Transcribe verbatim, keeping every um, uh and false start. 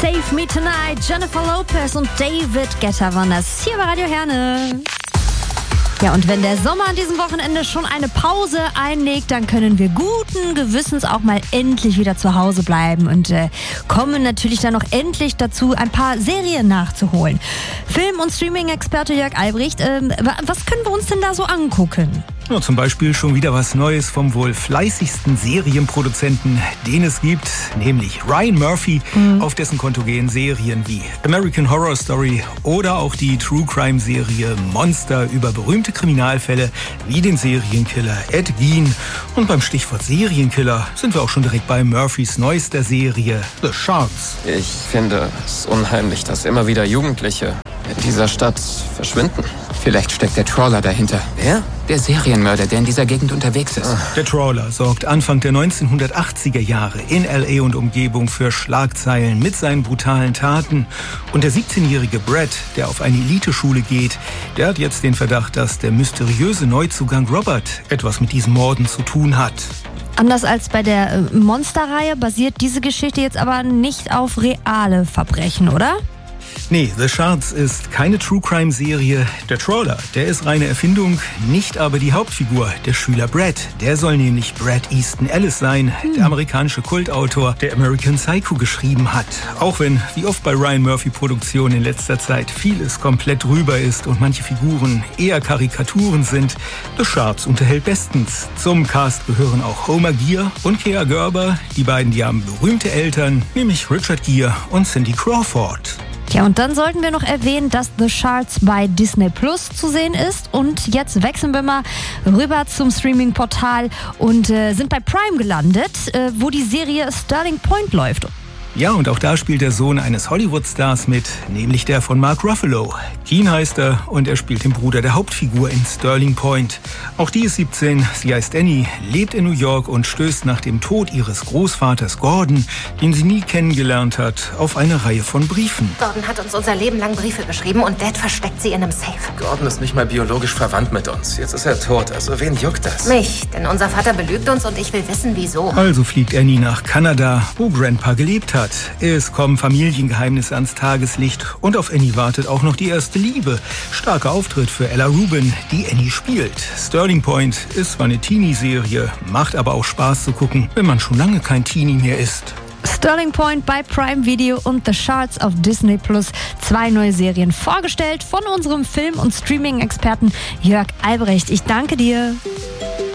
Save Me Tonight, Jennifer Lopez und David Guetta waren das hier bei Radio Herne. Ja, und wenn der Sommer an diesem Wochenende schon eine Pause einlegt, dann können wir guten Gewissens auch mal endlich wieder zu Hause bleiben und äh, kommen natürlich dann noch endlich dazu, ein paar Serien nachzuholen. Film- und Streaming-Experte Jörg Albrecht, äh, was können wir uns denn da so angucken? Ja, zum Beispiel schon wieder was Neues vom wohl fleißigsten Serienproduzenten, den es gibt, nämlich Ryan Murphy. Mhm. Auf dessen Konto gehen Serien wie American Horror Story oder auch die True Crime Serie Monster über berühmte Kriminalfälle wie den Serienkiller Ed Gein. Und beim Stichwort Serienkiller sind wir auch schon direkt bei Murphys neuester Serie The Sharks. Ich finde es unheimlich, dass immer wieder Jugendliche in dieser Stadt verschwinden. Vielleicht steckt der Trawler dahinter. Wer? Der Serienmörder, der in dieser Gegend unterwegs ist. Der Trawler sorgt Anfang der neunzehnhundertachtziger Jahre in L A und Umgebung für Schlagzeilen mit seinen brutalen Taten. Und der siebzehnjährige Brad, der auf eine Eliteschule geht, der hat jetzt den Verdacht, dass der mysteriöse Neuzugang Robert etwas mit diesen Morden zu tun hat. Anders als bei der Monster-Reihe basiert diese Geschichte jetzt aber nicht auf reale Verbrechen, oder? Nee, The Sharks ist keine True-Crime-Serie. Der Trawler, der ist reine Erfindung, nicht aber die Hauptfigur, der Schüler Brad. Der soll nämlich Bret Easton Ellis sein, hm. der amerikanische Kultautor, der American Psycho geschrieben hat. Auch wenn, wie oft bei Ryan Murphy-Produktionen in letzter Zeit, vieles komplett drüber ist und manche Figuren eher Karikaturen sind, The Sharks unterhält bestens. Zum Cast gehören auch Homer Gear und Kea Gerber. Die beiden, die haben berühmte Eltern, nämlich Richard Gere und Cindy Crawford. Ja, und dann sollten wir noch erwähnen, dass The Sharks bei Disney Plus zu sehen ist. Und jetzt wechseln wir mal rüber zum Streaming-Portal und äh, sind bei Prime gelandet, äh, wo die Serie Sterling Point läuft. Ja, und auch da spielt der Sohn eines Hollywood-Stars mit, nämlich der von Mark Ruffalo. Keen heißt er und er spielt den Bruder der Hauptfigur in Sterling Point. Auch die ist siebzehn, sie heißt Annie, lebt in New York und stößt nach dem Tod ihres Großvaters Gordon, den sie nie kennengelernt hat, auf eine Reihe von Briefen. Gordon hat uns unser Leben lang Briefe geschrieben und Dad versteckt sie in einem Safe. Gordon ist nicht mal biologisch verwandt mit uns. Jetzt ist er tot, also wen juckt das? Mich, denn unser Vater belügt uns und ich will wissen, wieso. Also fliegt Annie nach Kanada, wo Grandpa gelebt hat. Es kommen Familiengeheimnisse ans Tageslicht und auf Annie wartet auch noch die erste Liebe. Starker Auftritt für Ella Rubin, die Annie spielt. Sterling Point ist zwar eine Teenie-Serie, macht aber auch Spaß zu gucken, wenn man schon lange kein Teenie mehr ist. Sterling Point bei Prime Video und The Sharks auf Disney Plus. Zwei neue Serien vorgestellt von unserem Film- und Streaming-Experten Jörg Albrecht. Ich danke dir.